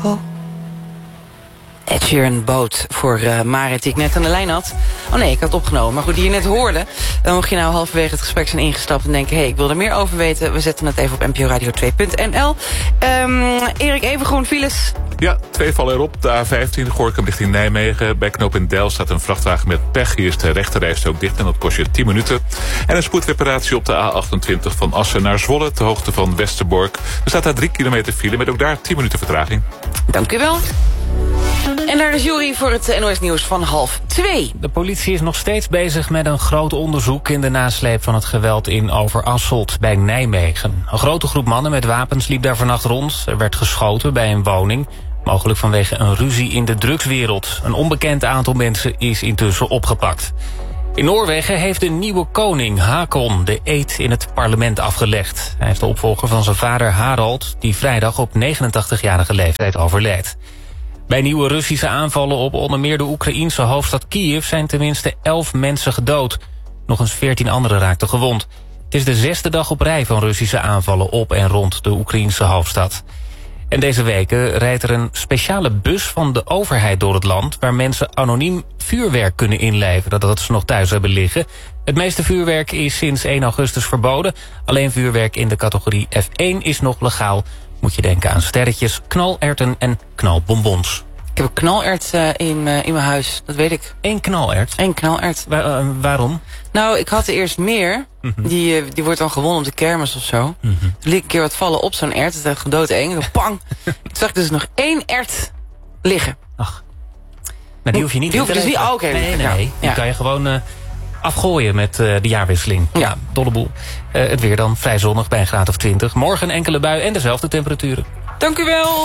Ed Sheeran boot voor Marit, die ik net aan de lijn had. Oh nee, ik had het opgenomen. Maar goed, die je net hoorde. Dan mocht je nou halverwege het gesprek zijn ingestapt en denken... ik wil er meer over weten. We zetten het even op nporadio2.nl. Erik, even groen files. Ja, 2 vallen erop. De A15, Gorinchem richting Nijmegen. Bij knooppunt Deil staat een vrachtwagen met pech. Hier is de rechterrijstrook dicht en dat kost je 10 minuten. En een spoedreparatie op de A28 van Assen naar Zwolle... ter hoogte van Westerbork. Er staat daar 3 kilometer file met ook daar 10 minuten vertraging. Dank u wel. En naar de jury voor het NOS-nieuws van 1:30. De politie is nog steeds bezig met een groot onderzoek... in de nasleep van het geweld in Overasselt bij Nijmegen. Een grote groep mannen met wapens liep daar vannacht rond. Er werd geschoten bij een woning... mogelijk vanwege een ruzie in de drugswereld. Een onbekend aantal mensen is intussen opgepakt. In Noorwegen heeft de nieuwe koning, Hakon, de eed in het parlement afgelegd. Hij is de opvolger van zijn vader Harald... die vrijdag op 89-jarige leeftijd overleed. Bij nieuwe Russische aanvallen op onder meer de Oekraïense hoofdstad Kiev... zijn tenminste 11 mensen gedood. Nog eens 14 anderen raakten gewond. Het is de 6e dag op rij van Russische aanvallen op en rond de Oekraïense hoofdstad. En deze weken rijdt er een speciale bus van de overheid door het land... waar mensen anoniem vuurwerk kunnen inleveren dat ze nog thuis hebben liggen. Het meeste vuurwerk is sinds 1 augustus verboden. Alleen vuurwerk in de categorie F1 is nog legaal. Moet je denken aan sterretjes, knalerten en knalbonbons. Ik heb een knalert in mijn huis, dat weet ik. 1 knalert? 1 knalert. Waarom? Nou, ik had er eerst meer. Mm-hmm. Die wordt dan gewonnen op de kermis of zo. Mm-hmm. Toen liet ik een keer wat vallen op zo'n ert. Het is echt doodeng. Pang! Toen zag ik dus nog 1 ert liggen. Ach. Maar die hoef je niet die hoef je dus niet. Oh, oké. Nee. Die kan je gewoon afgooien met de jaarwisseling. Ja, dolle boel. Het weer dan vrij zonnig bij een graad of 20. Morgen een enkele bui en dezelfde temperaturen. Dank u wel.